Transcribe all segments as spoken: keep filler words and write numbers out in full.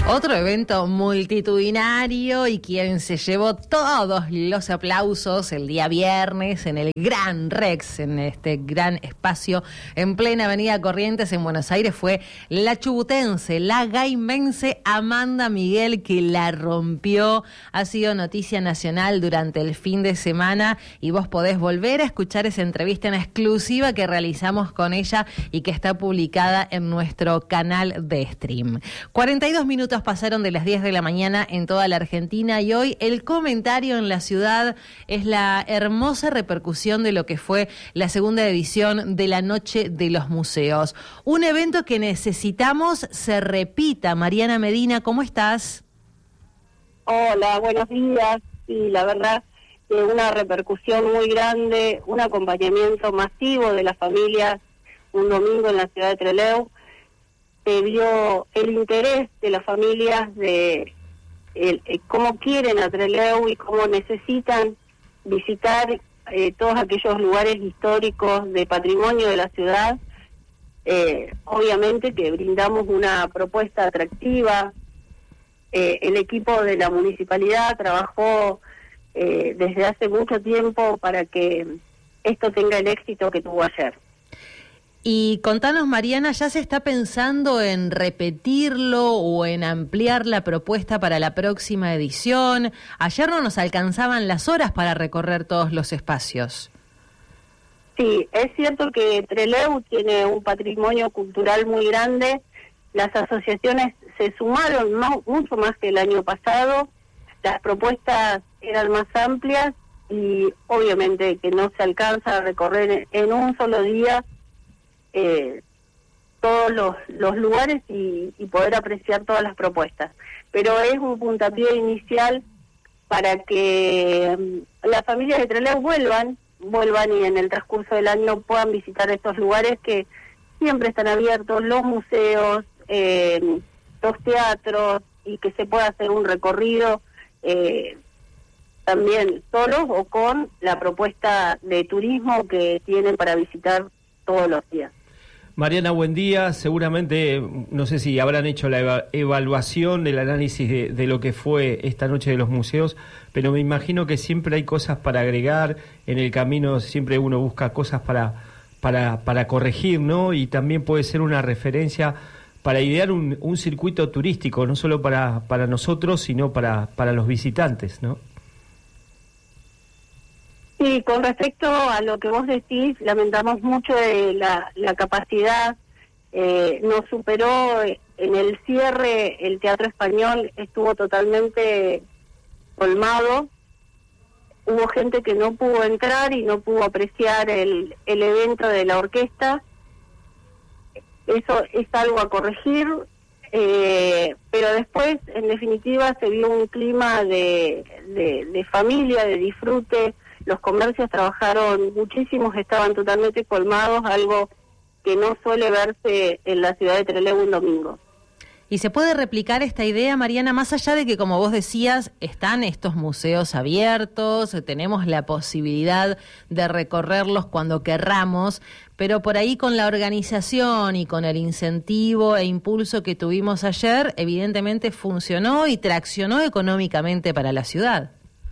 Otro evento multitudinario y quien se llevó todos los aplausos el día viernes en el Gran Rex, en este gran espacio en plena avenida Corrientes en Buenos Aires, fue la chubutense, la gaimense Amanda Miguel, que la rompió. Ha sido noticia nacional durante el fin de semana y vos podés volver a escuchar esa entrevista en exclusiva que realizamos con ella y que está publicada en nuestro canal de stream. cuarenta y dos minutos pasaron de las diez de la mañana en toda la Argentina y hoy el comentario en la ciudad es la hermosa repercusión de lo que fue la segunda edición de la Noche de los Museos. Un evento que necesitamos se repita. Mariana Medina, ¿cómo estás? Hola, buenos días. Sí, la verdad que una repercusión muy grande, un acompañamiento masivo de las familias un domingo en la ciudad de Trelew. Se vio el interés de las familias de el, el, cómo quieren a Trelew y cómo necesitan visitar eh, todos aquellos lugares históricos de patrimonio de la ciudad. Eh, obviamente que brindamos una propuesta atractiva. Eh, el equipo de la municipalidad trabajó eh, desde hace mucho tiempo para que esto tenga el éxito que tuvo ayer. Y contanos, Mariana, ¿ya se está pensando en repetirlo o en ampliar la propuesta para la próxima edición? Ayer no nos alcanzaban las horas para recorrer todos los espacios. Sí, es cierto que Trelew tiene un patrimonio cultural muy grande. Las asociaciones se sumaron más, mucho más que el año pasado. Las propuestas eran más amplias y obviamente que no se alcanza a recorrer en un solo día Eh, todos los, los lugares y, y poder apreciar todas las propuestas. Pero es un puntapié inicial para que um, las familias de Trelew vuelvan, vuelvan y en el transcurso del año puedan visitar estos lugares que siempre están abiertos, los museos, eh, los teatros, y que se pueda hacer un recorrido eh, también solos o con la propuesta de turismo que tienen para visitar todos los días. Mariana, buen día. Seguramente, no sé si habrán hecho la eva- evaluación, el análisis de, de lo que fue esta Noche de los Museos, pero me imagino que siempre hay cosas para agregar, en el camino siempre uno busca cosas para, para, para corregir, ¿no? Y también puede ser una referencia para idear un, un circuito turístico, no solo para, para nosotros, sino para, para los visitantes, ¿no? Sí, con respecto a lo que vos decís, lamentamos mucho de la, la capacidad, eh, nos superó en el cierre, el Teatro Español estuvo totalmente colmado, hubo gente que no pudo entrar y no pudo apreciar el, el evento de la orquesta. Eso es algo a corregir, eh, pero después, en definitiva, se vio un clima de, de, de familia, de disfrute. Los comercios trabajaron muchísimos, estaban totalmente colmados, algo que no suele verse en la ciudad de Trelew un domingo. ¿Y se puede replicar esta idea, Mariana, más allá de que, como vos decías, están estos museos abiertos, tenemos la posibilidad de recorrerlos cuando querramos, pero por ahí con la organización y con el incentivo e impulso que tuvimos ayer, evidentemente funcionó y traccionó económicamente para la ciudad?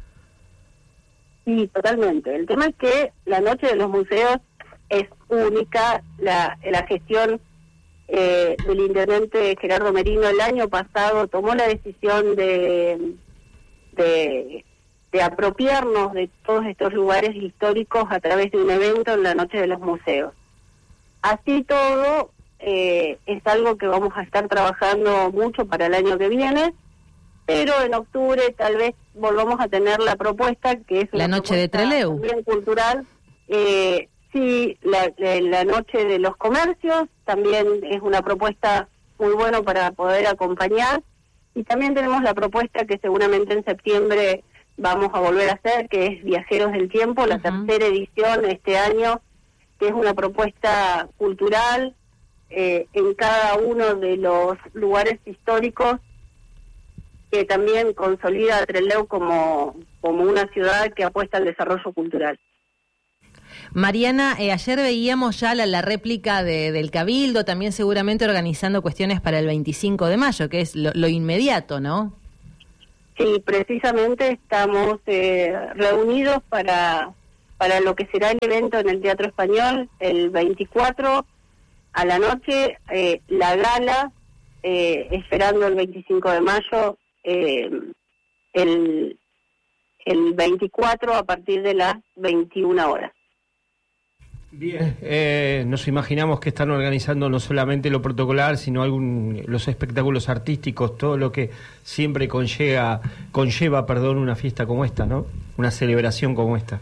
Sí, totalmente. El tema es que la Noche de los Museos es única. La, la gestión eh, del intendente Gerardo Merino el año pasado tomó la decisión de, de, de apropiarnos de todos estos lugares históricos a través de un evento en la Noche de los Museos. Así todo, eh, es algo que vamos a estar trabajando mucho para el año que viene, pero en octubre tal vez volvamos a tener la propuesta que es la Noche de Trelew, también cultural. Eh, sí, la, la, la Noche de los Comercios también es una propuesta muy buena para poder acompañar, y también tenemos la propuesta que seguramente en septiembre vamos a volver a hacer, que es Viajeros del Tiempo, la uh-huh. tercera edición este año, que es una propuesta cultural eh, en cada uno de los lugares históricos, que también consolida a Trelew como, como una ciudad que apuesta al desarrollo cultural. Mariana, eh, ayer veíamos ya la, la réplica de, del Cabildo, también seguramente organizando cuestiones para el veinticinco de mayo, que es lo, lo inmediato, ¿no? Sí, precisamente estamos eh, reunidos para, para lo que será el evento en el Teatro Español el veinticuatro a la noche, eh, la gala, eh, esperando el veinticinco de mayo, eh, el, el veinticuatro a partir de las veintiuna horas. Bien, eh, nos imaginamos que están organizando no solamente lo protocolar, sino algún, los espectáculos artísticos, todo lo que siempre conlleva, conlleva, perdón, una fiesta como esta, ¿no? Una celebración como esta.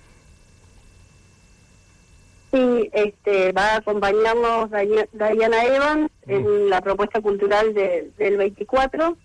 Sí, este, va a acompañarnos Diana Evans mm. en la propuesta cultural de, del veinticuatro.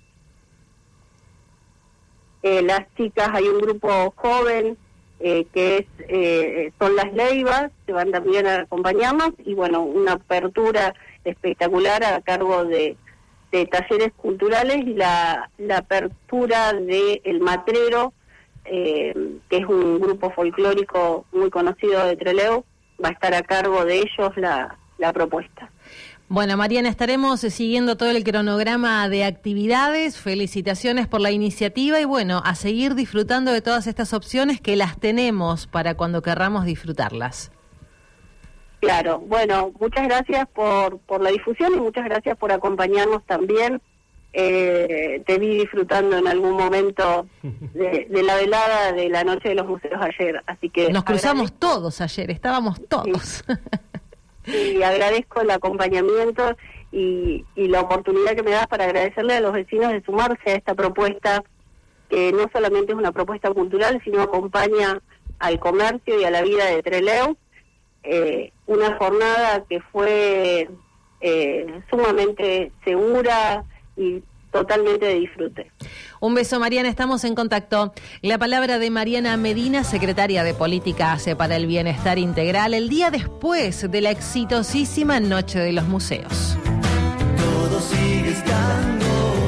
Eh, las chicas, hay un grupo joven eh, que es eh, son las Leivas, que van también a acompañarnos, y bueno, una apertura espectacular a cargo de, de talleres culturales y la, la apertura de El Matrero, eh, que es un grupo folclórico muy conocido de Trelew. Va a estar a cargo de ellos la, la propuesta. Bueno, Mariana, estaremos siguiendo todo el cronograma de actividades. Felicitaciones por la iniciativa y bueno, a seguir disfrutando de todas estas opciones que las tenemos para cuando querramos disfrutarlas. Claro, bueno, muchas gracias por, por la difusión y muchas gracias por acompañarnos también. Eh, te vi disfrutando en algún momento de, de la velada de la Noche de los Museos ayer, así que... Nos cruzamos agradezco. todos ayer, estábamos todos. Sí. Y agradezco el acompañamiento y, y la oportunidad que me das para agradecerle a los vecinos de sumarse a esta propuesta, que no solamente es una propuesta cultural, sino acompaña al comercio y a la vida de Trelew. Eh, una jornada que fue eh, sumamente segura y totalmente de disfrute. Un beso, Mariana, estamos en contacto. La palabra de Mariana Medina, secretaria de Política A C E para el Bienestar Integral, el día después de la exitosísima Noche de los Museos. Todo sigue estando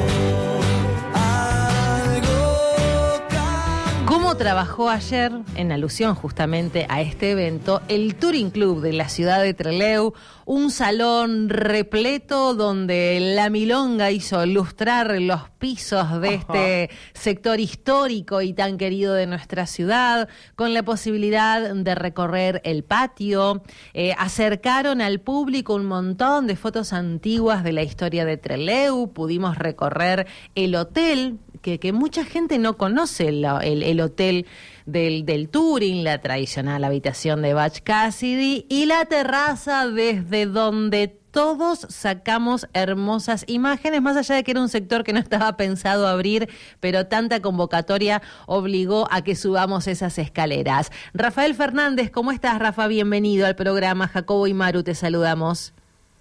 algo cambia. ¿Cómo trabajó ayer, en alusión justamente a este evento, el Touring Club de la ciudad de Trelew? Un salón repleto donde la milonga hizo lustrar los pisos de este sector histórico y tan querido de nuestra ciudad, con la posibilidad de recorrer el patio. Eh, acercaron al público un montón de fotos antiguas de la historia de Trelew. Pudimos recorrer el hotel, que, que mucha gente no conoce, el, el, el hotel del, del Touring, la tradicional habitación de Butch Cassidy, y la terraza desde donde todos sacamos hermosas imágenes, más allá de que era un sector que no estaba pensado abrir, pero tanta convocatoria obligó a que subamos esas escaleras. Rafael Fernández, ¿cómo estás, Rafa? Bienvenido al programa. Jacobo y Maru, te saludamos.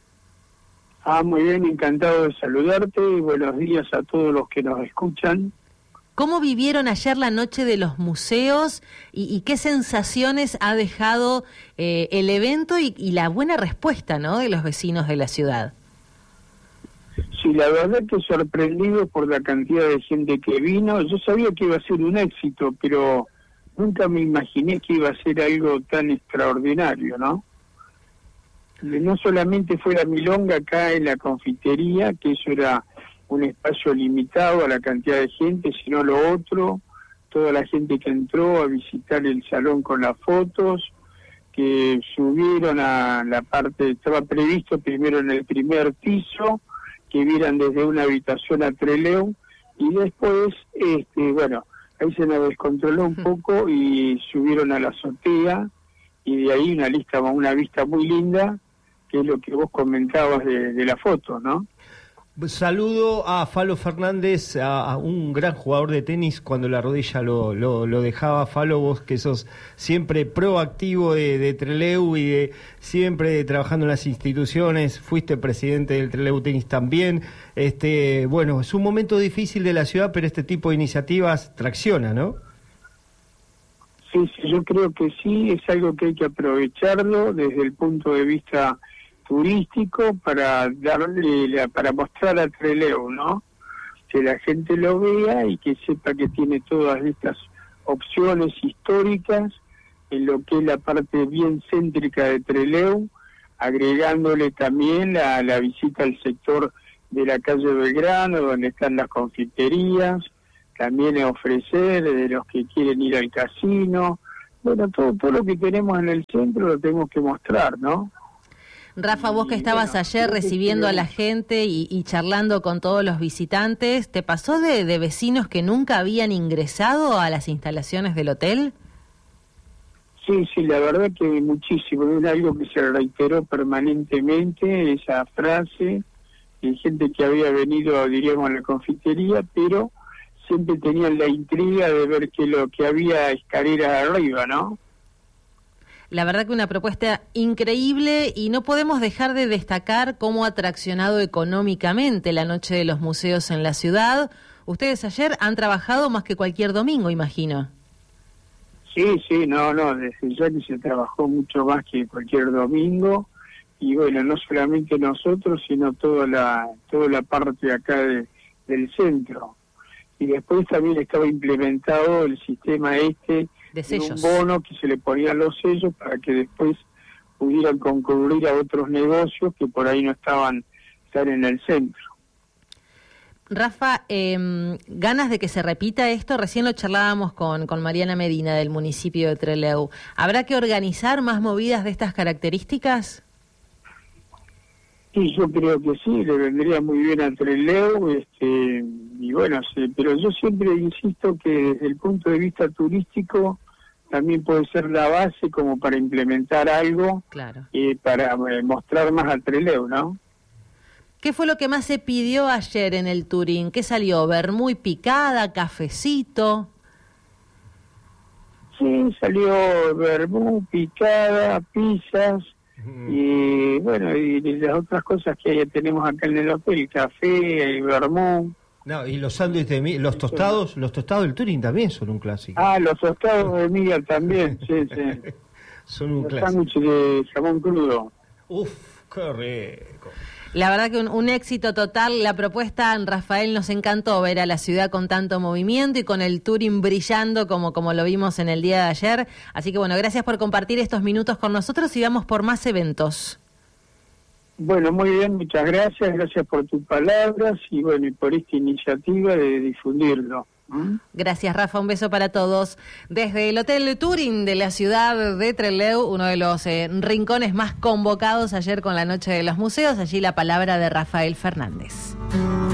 Ah, muy bien, encantado de saludarte y buenos días a todos los que nos escuchan. ¿Cómo vivieron ayer la Noche de los Museos y, y qué sensaciones ha dejado eh, el evento y, y la buena respuesta, ¿no?, de los vecinos de la ciudad? Sí, la verdad que sorprendido por la cantidad de gente que vino. Yo sabía que iba a ser un éxito, pero nunca me imaginé que iba a ser algo tan extraordinario, ¿no? No solamente fue la milonga acá en la confitería, que eso era un espacio limitado a la cantidad de gente, sino lo otro, toda la gente que entró a visitar el salón con las fotos, que subieron a la parte, estaba previsto primero en el primer piso, que vieran desde una habitación a Trelew, y después, este, bueno, ahí se nos descontroló un poco y subieron a la azotea, y de ahí una lista, una vista muy linda, que es lo que vos comentabas de, de la foto, ¿no? Saludo a Falo Fernández, a, a un gran jugador de tenis, cuando la rodilla lo, lo, lo dejaba. Falo, vos que sos siempre proactivo de, de Trelew y de siempre trabajando en las instituciones, fuiste presidente del Trelew Tenis también. Este, bueno, es un momento difícil de la ciudad, pero este tipo de iniciativas tracciona, ¿no? Sí, sí, yo creo que sí, es algo que hay que aprovecharlo desde el punto de vista turístico para darle la, para mostrar a Trelew, ¿no? Que la gente lo vea y que sepa que tiene todas estas opciones históricas en lo que es la parte bien céntrica de Trelew, agregándole también la, la visita al sector de la calle Belgrano, donde están las confiterías, también ofrecer de los que quieren ir al casino. Bueno, todo, todo lo que tenemos en el centro lo tenemos que mostrar, ¿no? Rafa, vos que estabas bueno, ayer recibiendo a la gente y, y charlando con todos los visitantes, ¿te pasó de, de vecinos que nunca habían ingresado a las instalaciones del hotel? Sí, sí, la verdad que muchísimo. Es algo que se reiteró permanentemente, esa frase. Hay gente que había venido, diríamos, a la confitería, pero siempre tenían la intriga de ver que lo que había escaleras arriba, ¿no? La verdad que una propuesta increíble y no podemos dejar de destacar cómo ha traccionado económicamente la Noche de los Museos en la ciudad. Ustedes ayer han trabajado más que cualquier domingo, imagino. Sí, sí, no, no, desde ya que se trabajó mucho más que cualquier domingo, y bueno, no solamente nosotros, sino toda la toda la parte acá de, del centro. Y después también estaba implementado el sistema este De de sellos. un bono que se le ponían los sellos para que después pudieran concurrir a otros negocios que por ahí no estaban estar en el centro. Rafa, eh, ganas de que se repita esto, recién lo charlábamos con, con Mariana Medina del municipio de Trelew. ¿Habrá que organizar más movidas de estas características? Sí, yo creo que sí, le vendría muy bien a Trelew, este, y bueno, sí, pero yo siempre insisto que desde el punto de vista turístico también puede ser la base como para implementar algo, Claro. eh, para eh, mostrar más a Trelew, ¿no? ¿Qué fue lo que más se pidió ayer en el Turín? ¿Qué salió? ¿Vermú y picada, cafecito? Sí, salió vermú, picada, pizzas, y bueno, y las otras cosas que tenemos acá en el hotel, café, y vermú. No, y los sándwiches de mi- los tostados, los tostados del Turing también son un clásico. Ah, los tostados de miga también, sí, sí. Son un Los clásico. sándwiches de jamón crudo. Uf, qué rico. La verdad que un, un éxito total. La propuesta, Rafael, nos encantó ver a la ciudad con tanto movimiento y con el Turing brillando como, como lo vimos en el día de ayer. Así que bueno, gracias por compartir estos minutos con nosotros y vamos por más eventos. Bueno, muy bien, muchas gracias, gracias por tus palabras y bueno, y por esta iniciativa de difundirlo. ¿Mm? Gracias, Rafa. Un beso para todos. Desde el Hotel Turing de la ciudad de Trelew, uno de los eh, rincones más convocados ayer con la Noche de los Museos, allí la palabra de Rafael Fernández.